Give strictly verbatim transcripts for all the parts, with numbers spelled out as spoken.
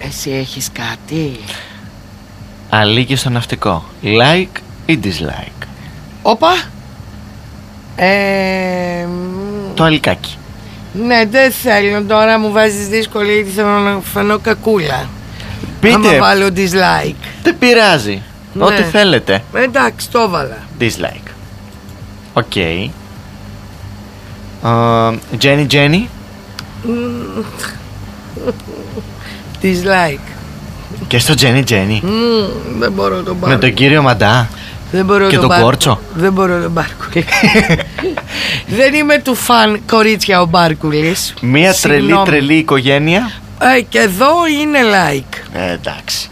Εσύ έχεις κάτι? Αλίκη στο ναυτικό. Like ή dislike? Όπα. Ε, Το αλικάκι. Ναι, δεν θέλω τώρα, μου βάζεις δύσκολη γιατί θέλω να φανώ κακούλα. Πείτε. Άμα βάλω dislike. Δεν πειράζει. Ναι. Ό,τι θέλετε. Εντάξει, το έβαλα. Dislike. Οκ. Okay. Uh, Jenny Jenny. Dislike. Και στο Jenny Jenny. Mm, δεν μπορώ τον Μπάρκουλη. Με τον κύριο Μαντά. Δεν μπορώ και τον Μπάρκουλη. Κόρτσο. Δεν μπορώ τον Μπάρκουλη. Δεν είμαι του φαν κορίτσια ο Μπάρκουλης. Μία τρελή Συγγνώμη. τρελή οικογένεια. Ε, και εδώ είναι like. Ε, εντάξει.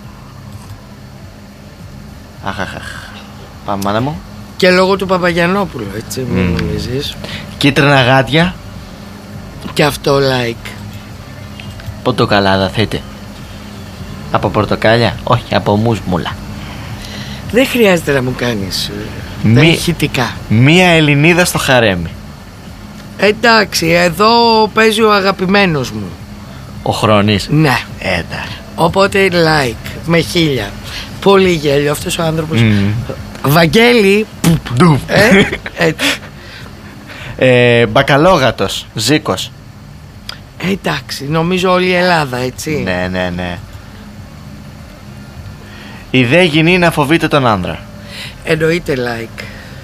Αχ, αχ, αχ. Πάμε, μάνα μου. Και λόγω του Παπαγιαννόπουλου, έτσι, Mm. μην νομίζεις. Κίτρινα γάντια. Και αυτό like. Πορτοκαλάδα θέτε. Από πορτοκάλια? Όχι, από μουσμούλα. Δεν χρειάζεται να μου κάνεις ε, τα Μη- ηχητικά. Μία Ελληνίδα στο χαρέμι. Εντάξει, εδώ παίζει ο αγαπημένος μου. Ο Χρόνης. Ναι. Εντάξει. Οπότε like, με χίλια. Πολύ γέλιο αυτός ο άνθρωπος. Μμμ. Βαγγέλη. Ντουφ. Ε, έτσι. ε, Μπακαλόγατος. Ζήκος. Εντάξει, νομίζω όλη η Ελλάδα, έτσι. Ναι, ναι, ναι. Η δε γυνή να φοβείται τον άνδρα. Εννοείται like.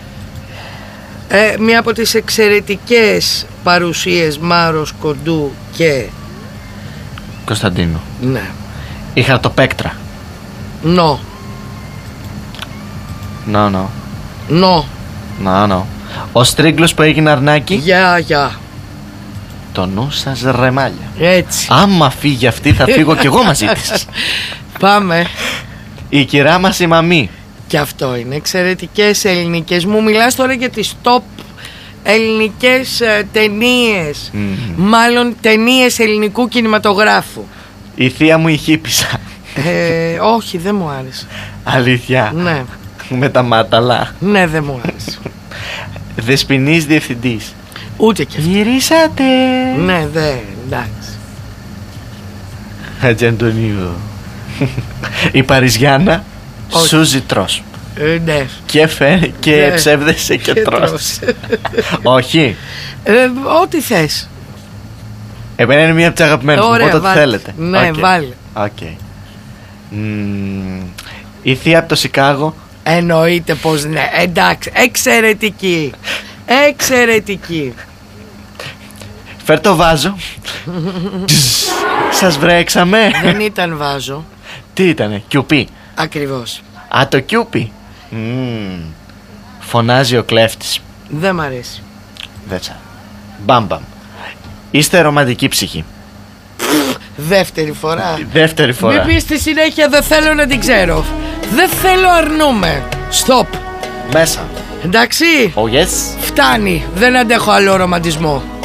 Ε, μία από τις εξαιρετικές παρουσίες Μάρος Κοντού και Κωνσταντίνου. ναι. Η Χαρτοπέκτρα. Νο. Νο, νο. Νο. Νο, νο. Ο Στρίγκλος που έγινε αρνάκι. Γεια, γεια. Το νου σας ρεμάλια. Έτσι. Άμα φύγει αυτή θα φύγω κι εγώ μαζί της. Πάμε. Η κυρά μας η μαμή. Και αυτό είναι εξαιρετικές ελληνικές. Μου μιλάς τώρα για τις top ελληνικές ε, ταινίες. Μμμ. Μάλλον ταινίες ελληνικού κινηματογράφου. Η θεία μου η χύπησα. ε, Όχι, δεν μου άρεσε. Αλήθεια. Ναι, Με τα μάταλα. ναι, δεν μου άρεσε. Δεσποινής διευθυντής. Ούτε και αυτό. Γυρίσατε. Ναι, δεν, εντάξει. Χατζη Αντωνίου. Η Παριζιάννα. Όχι. Σούζι τρως. Ε, ναι. Και φε και Ναι. ψεύδεσαι και Και τρως. τρως. Όχι. Ε, ό,τι θες. Εμένα είναι μία από τις αγαπημένες μου. Ωραία, Οπότε ό,τι βάλτε. θέλετε. Ναι, Οκ. βάλε. Οκ. Μμμ. Η θεία από το Σικάγο. Εννοείται πως ναι. Εντάξει, εξαιρετική. Εξαιρετική. Φέρ το βάζο. Σας βρέξαμε. Δεν ήταν βάζο. Τι ήτανε? Κιουπί. Ακριβώς. Α, το κιούπι. Μμμ. Φωνάζει ο κλέφτης. Δεν μ' αρέσει. Δέτσα. Μπαμπαμ. Είστε ρομαντική ψυχή. Δεύτερη φορά. Δεύτερη φορά. Μην πεις στη συνέχεια δεν θέλω να την ξέρω. Δεν θέλω, αρνούμε. Stop. Μέσα. Εντάξει. Oh yes. Φτάνει. Δεν αντέχω άλλο ρομαντισμό.